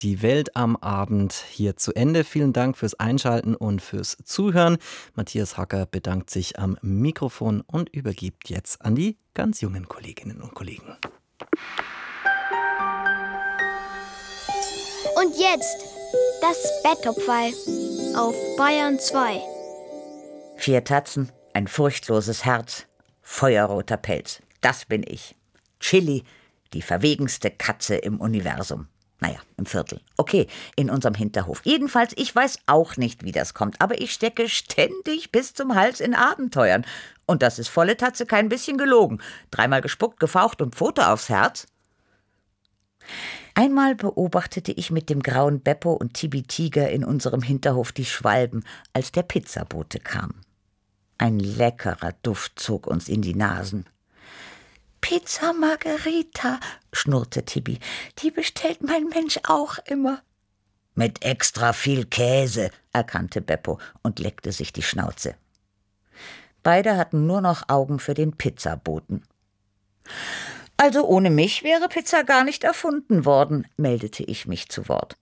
Die Welt am Abend hier zu Ende. Vielen Dank fürs Einschalten und fürs Zuhören. Matthias Hacker bedankt sich am Mikrofon und übergibt jetzt an die ganz jungen Kolleginnen und Kollegen. Und jetzt das Betttopferl auf Bayern 2. 4 Tatzen, ein furchtloses Herz, feuerroter Pelz. Das bin ich. Chili, die verwegenste Katze im Universum. Naja, im Viertel. Okay, in unserem Hinterhof. Jedenfalls, ich weiß auch nicht, wie das kommt, aber ich stecke ständig bis zum Hals in Abenteuern. Und das ist volle Tatze kein bisschen gelogen. 3-mal gespuckt, gefaucht und Pfote aufs Herz. Einmal beobachtete ich mit dem grauen Beppo und Tibi Tiger in unserem Hinterhof die Schwalben, als der Pizzabote kam. Ein leckerer Duft zog uns in die Nasen. »Pizza Margherita«, schnurrte Tibi, »die bestellt mein Mensch auch immer.« »Mit extra viel Käse«, erkannte Beppo und leckte sich die Schnauze. Beide hatten nur noch Augen für den Pizzaboten. »Also ohne mich wäre Pizza gar nicht erfunden worden«, meldete ich mich zu Wort.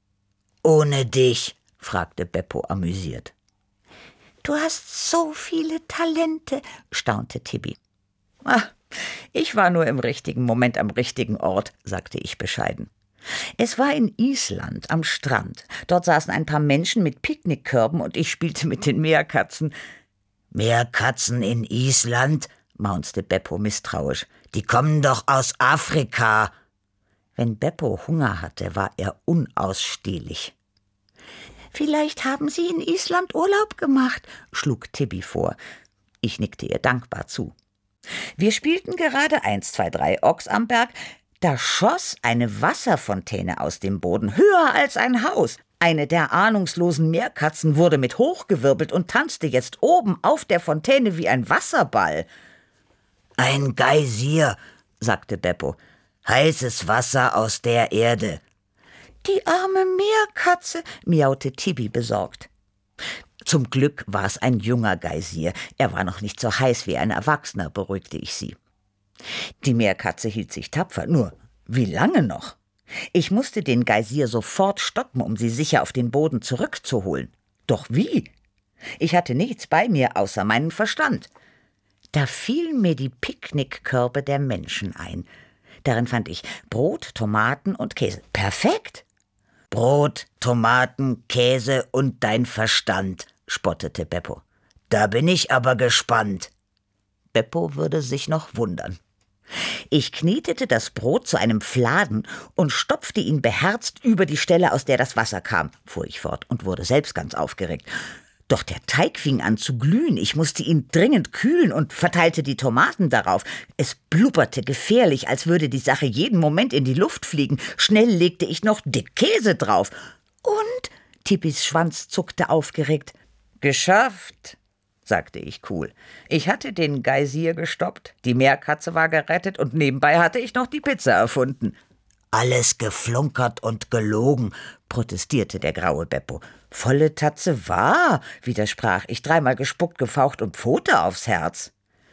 »Ohne dich?«, fragte Beppo amüsiert. »Du hast so viele Talente«, staunte Tibi. »Ach, ich war nur im richtigen Moment am richtigen Ort«, sagte ich bescheiden. Es war in Island am Strand. Dort saßen ein paar Menschen mit Picknickkörben und ich spielte mit den Meerkatzen. »Meerkatzen in Island?«, maunzte Beppo misstrauisch. »Die kommen doch aus Afrika.« Wenn Beppo Hunger hatte, war er unausstehlich. »Vielleicht haben Sie in Island Urlaub gemacht«, schlug Tibi vor. Ich nickte ihr dankbar zu. Wir spielten gerade 1, 2, 3 Ochs am Berg. Da schoss eine Wasserfontäne aus dem Boden, höher als ein Haus. Eine der ahnungslosen Meerkatzen wurde mit hochgewirbelt und tanzte jetzt oben auf der Fontäne wie ein Wasserball. »Ein Geysir«, sagte Beppo. »Heißes Wasser aus der Erde.« »Die arme Meerkatze«, miaute Tibi besorgt. Zum Glück war es ein junger Geysir. Er war noch nicht so heiß wie ein Erwachsener, beruhigte ich sie. Die Meerkatze hielt sich tapfer. Nur, wie lange noch? Ich musste den Geysir sofort stoppen, um sie sicher auf den Boden zurückzuholen. Doch wie? Ich hatte nichts bei mir außer meinen Verstand. Da fielen mir die Picknickkörbe der Menschen ein. Darin fand ich Brot, Tomaten und Käse. Perfekt! »Brot, Tomaten, Käse und dein Verstand«, spottete Beppo. »Da bin ich aber gespannt.« Beppo würde sich noch wundern. Ich knetete das Brot zu einem Fladen und stopfte ihn beherzt über die Stelle, aus der das Wasser kam, fuhr ich fort und wurde selbst ganz aufgeregt. Doch der Teig fing an zu glühen. Ich musste ihn dringend kühlen und verteilte die Tomaten darauf. Es blubberte gefährlich, als würde die Sache jeden Moment in die Luft fliegen. Schnell legte ich noch dick Käse drauf. Und? Tippis Schwanz zuckte aufgeregt. »Geschafft«, sagte ich cool. Ich hatte den Geysir gestoppt, die Meerkatze war gerettet und nebenbei hatte ich noch die Pizza erfunden. »Alles geflunkert und gelogen«, protestierte der graue Beppo. »Volle Tatze wahr«, widersprach ich, 3-mal gespuckt, gefaucht und Pfote aufs Herz.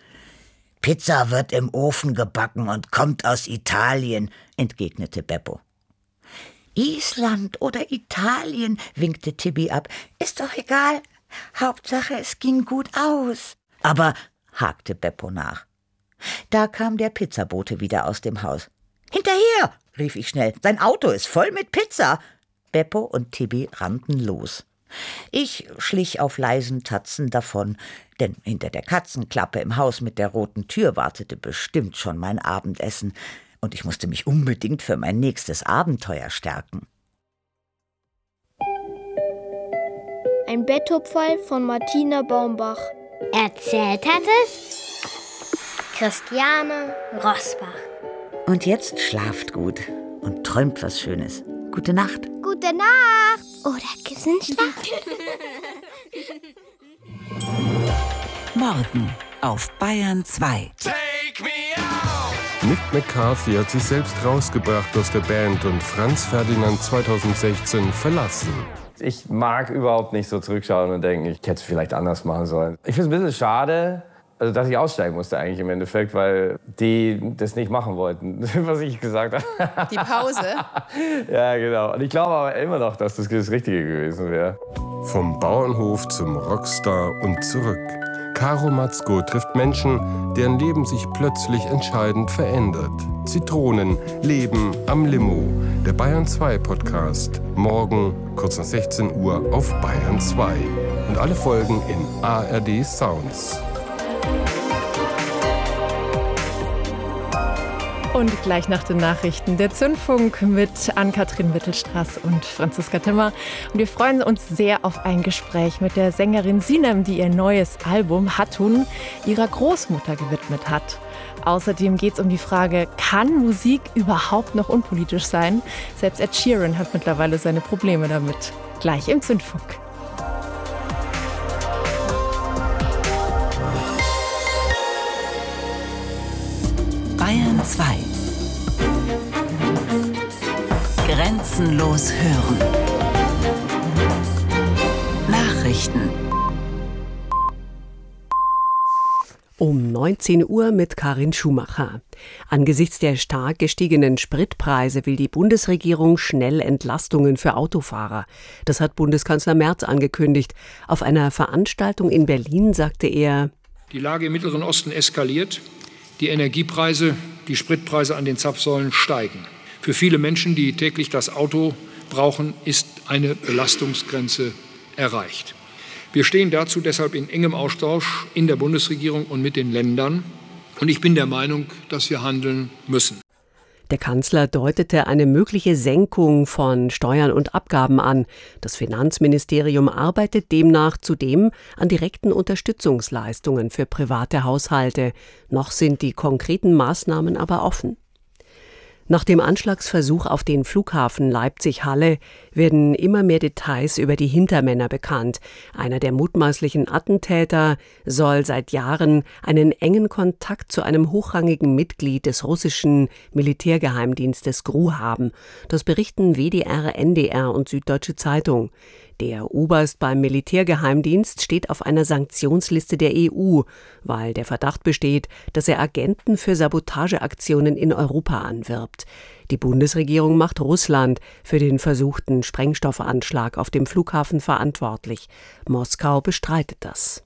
»Pizza wird im Ofen gebacken und kommt aus Italien«, entgegnete Beppo. »Island oder Italien«, winkte Tibi ab, »ist doch egal. Hauptsache, es ging gut aus.« »Aber«, hakte Beppo nach. Da kam der Pizzabote wieder aus dem Haus. »Hinterher«, rief ich schnell, »sein Auto ist voll mit Pizza.« Beppo und Tibi rannten los. Ich schlich auf leisen Tatzen davon, denn hinter der Katzenklappe im Haus mit der roten Tür wartete bestimmt schon mein Abendessen, und ich musste mich unbedingt für mein nächstes Abenteuer stärken. Ein Betttopferl von Martina Baumbach. Erzählt hat es Christiane Rosbach. Und jetzt schlaft gut und träumt was Schönes. Gute Nacht. Gute Nacht. Oder Kissenschlag. Morgen auf Bayern 2. Nick McCarthy hat sich selbst rausgebracht aus der Band und Franz Ferdinand 2016 verlassen. Ich mag überhaupt nicht so zurückschauen und denken, ich hätte es vielleicht anders machen sollen. Ich finde es ein bisschen schade, Also, dass ich aussteigen musste eigentlich im Endeffekt, weil die das nicht machen wollten, was ich gesagt habe. Die Pause? Ja, genau. Und ich glaube aber immer noch, dass das Richtige gewesen wäre. Vom Bauernhof zum Rockstar und zurück. Caro Matzko trifft Menschen, deren Leben sich plötzlich entscheidend verändert. Zitronen, Leben am Limo. Der Bayern 2 Podcast. Morgen, kurz nach 16 Uhr auf Bayern 2. Und alle Folgen in ARD Sounds. Und gleich nach den Nachrichten der Zündfunk mit Ann-Kathrin Mittelstraß und Franziska Timmer. Und wir freuen uns sehr auf ein Gespräch mit der Sängerin Sinem, die ihr neues Album Hatun ihrer Großmutter gewidmet hat. Außerdem geht es um die Frage, kann Musik überhaupt noch unpolitisch sein? Selbst Ed Sheeran hat mittlerweile seine Probleme damit. Gleich im Zündfunk. Bayern 2. Grenzenlos hören. Nachrichten. Um 19 Uhr mit Karin Schumacher. Angesichts der stark gestiegenen Spritpreise will die Bundesregierung schnell Entlastungen für Autofahrer. Das hat Bundeskanzler Merz angekündigt. Auf einer Veranstaltung in Berlin sagte er: Die Lage im Mittleren Osten eskaliert. Die Energiepreise, die Spritpreise an den Zapfsäulen steigen. Für viele Menschen, die täglich das Auto brauchen, ist eine Belastungsgrenze erreicht. Wir stehen dazu deshalb in engem Austausch in der Bundesregierung und mit den Ländern. Und ich bin der Meinung, dass wir handeln müssen. Der Kanzler deutete eine mögliche Senkung von Steuern und Abgaben an. Das Finanzministerium arbeitet demnach zudem an direkten Unterstützungsleistungen für private Haushalte. Noch sind die konkreten Maßnahmen aber offen. Nach dem Anschlagsversuch auf den Flughafen Leipzig-Halle werden immer mehr Details über die Hintermänner bekannt. Einer der mutmaßlichen Attentäter soll seit Jahren einen engen Kontakt zu einem hochrangigen Mitglied des russischen Militärgeheimdienstes GRU haben. Das berichten WDR, NDR und Süddeutsche Zeitung. Der Oberst beim Militärgeheimdienst steht auf einer Sanktionsliste der EU, weil der Verdacht besteht, dass er Agenten für Sabotageaktionen in Europa anwirbt. Die Bundesregierung macht Russland für den versuchten Sprengstoffanschlag auf dem Flughafen verantwortlich. Moskau bestreitet das.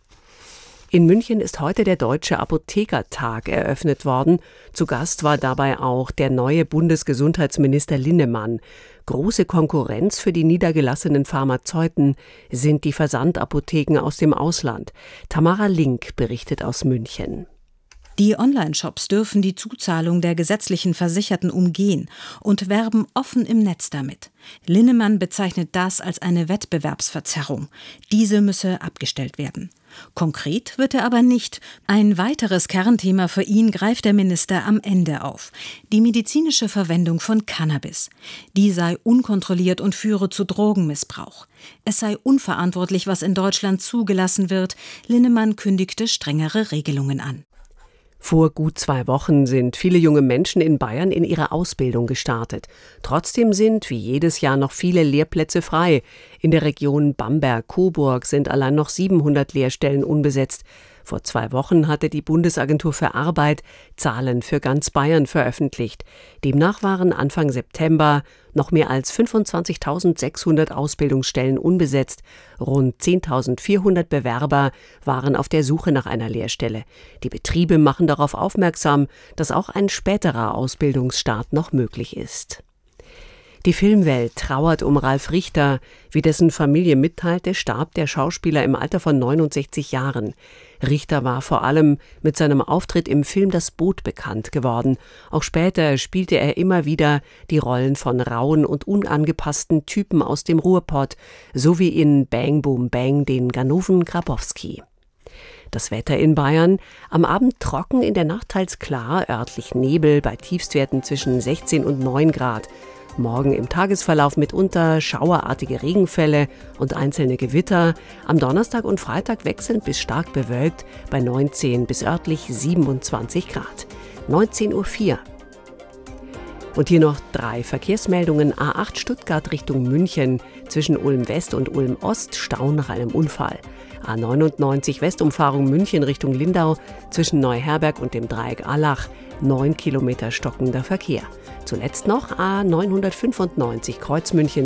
In München ist heute der Deutsche Apothekertag eröffnet worden. Zu Gast war dabei auch der neue Bundesgesundheitsminister Linnemann. Große Konkurrenz für die niedergelassenen Pharmazeuten sind die Versandapotheken aus dem Ausland. Tamara Link berichtet aus München. Die Online-Shops dürfen die Zuzahlung der gesetzlichen Versicherten umgehen und werben offen im Netz damit. Linnemann bezeichnet das als eine Wettbewerbsverzerrung. Diese müsse abgestellt werden. Konkret wird er aber nicht. Ein weiteres Kernthema für ihn greift der Minister am Ende auf: die medizinische Verwendung von Cannabis. Die sei unkontrolliert und führe zu Drogenmissbrauch. Es sei unverantwortlich, was in Deutschland zugelassen wird. Linnemann kündigte strengere Regelungen an. Vor gut 2 Wochen sind viele junge Menschen in Bayern in ihre Ausbildung gestartet. Trotzdem sind wie jedes Jahr noch viele Lehrplätze frei. In der Region Bamberg-Coburg sind allein noch 700 Lehrstellen unbesetzt. Vor 2 Wochen hatte die Bundesagentur für Arbeit Zahlen für ganz Bayern veröffentlicht. Demnach waren Anfang September noch mehr als 25.600 Ausbildungsstellen unbesetzt. Rund 10.400 Bewerber waren auf der Suche nach einer Lehrstelle. Die Betriebe machen darauf aufmerksam, dass auch ein späterer Ausbildungsstart noch möglich ist. Die Filmwelt trauert um Ralf Richter. Wie dessen Familie mitteilte, starb der Schauspieler im Alter von 69 Jahren. Richter war vor allem mit seinem Auftritt im Film Das Boot bekannt geworden. Auch später spielte er immer wieder die Rollen von rauen und unangepassten Typen aus dem Ruhrpott, so wie in Bang Boom Bang den Ganoven Grabowski. Das Wetter in Bayern: am Abend trocken, in der Nacht teils klar, örtlich Nebel bei Tiefstwerten zwischen 16 und 9 Grad. Morgen im Tagesverlauf mitunter schauerartige Regenfälle und einzelne Gewitter. Am Donnerstag und Freitag wechselnd bis stark bewölkt bei 19 bis örtlich 27 Grad. 19:04 Uhr. Und hier noch 3 Verkehrsmeldungen. A8 Stuttgart Richtung München. Zwischen Ulm West und Ulm Ost Stau nach einem Unfall. A99 Westumfahrung München Richtung Lindau zwischen Neuherberg und dem Dreieck Allach, 9 Kilometer stockender Verkehr. Zuletzt noch A995 Kreuz München